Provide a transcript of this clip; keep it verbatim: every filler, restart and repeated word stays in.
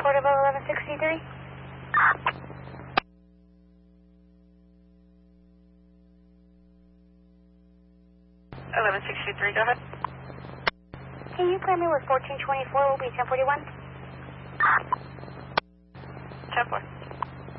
Portable eleven sixty-three. eleven sixty-three, go ahead. Can you clear me with fourteen twenty-four? Will be ten forty-one. ten four.